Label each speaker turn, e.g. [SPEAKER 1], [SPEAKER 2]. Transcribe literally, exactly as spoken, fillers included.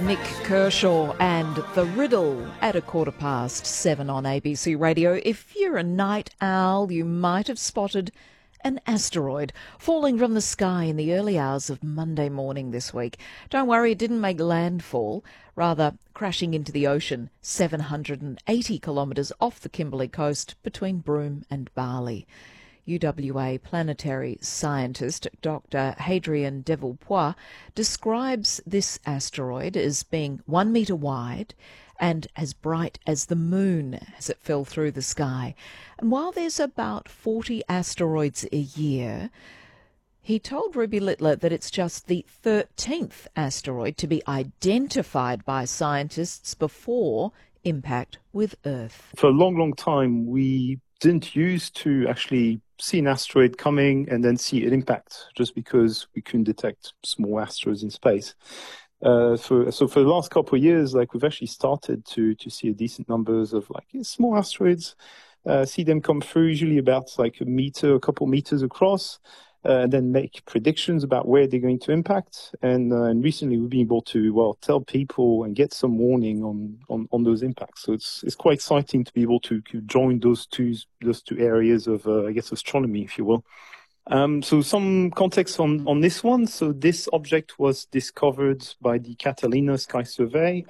[SPEAKER 1] Nick Kershaw and The Riddle at a quarter past seven on A B C Radio. If you're a night owl, you might have spotted an asteroid falling from the sky in the early hours of Monday morning this week. Don't worry, it didn't make landfall, rather crashing into the ocean seven hundred eighty kilometres off the Kimberley coast between Broome and Bali. U W A planetary scientist Doctor Hadrien Devilpoix describes this asteroid as being one metre wide and as bright as the moon as it fell through the sky. And while there's about forty asteroids a year, he told Ruby Littler that it's just the thirteenth asteroid to be identified by scientists before impact with Earth.
[SPEAKER 2] For a long, long time, we didn't use to actually see an asteroid coming and then see an impact, just because we couldn't detect small asteroids in space. Uh, for, so for the last couple of years, like we've actually started to to see a decent numbers of like yeah, small asteroids, uh, see them come through, usually about like a meter, a couple meters across, uh, and then make predictions about where they're going to impact. And, uh, and recently we've been able to, well, tell people and get some warning on, on, on those impacts. So it's it's quite exciting to be able to, to join those two those two areas of, uh, I guess, astronomy, if you will. Um, so some context on, on this one. So this object was discovered by the Catalina Sky Survey